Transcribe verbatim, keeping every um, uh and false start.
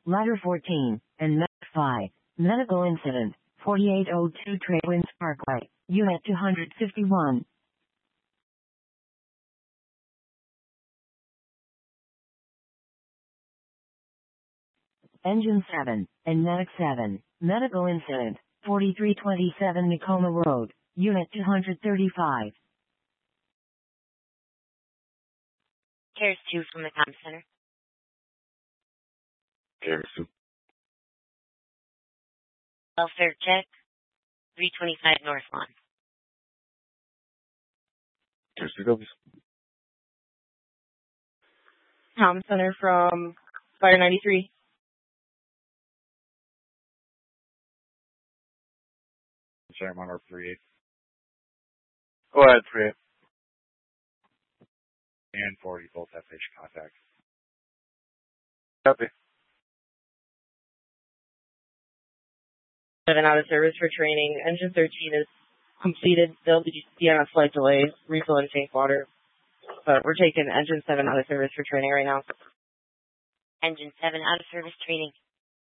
Ladder fourteen, and Med five. Medical incident, forty-eight oh two Trailwinds Parkway, Unit two hundred fifty-one. Engine seven, and Medic seven. Medical incident, forty-three twenty-seven Nakoma Road, Unit two hundred thirty-five. Cares two from the comm center. Cares two. Welfare check, three twenty-five North Lawn. Cares two W's. Comm center from Fire ninety-three. Sorry, I'm on our three eight. Go ahead, three eight. And forty, both have patient contact. Copy. Seven out of service for training. Engine thirteen is completed. Still be on a slight delay. Refilling tank water. But we're taking engine seven out of service for training right now. Engine seven out of service training.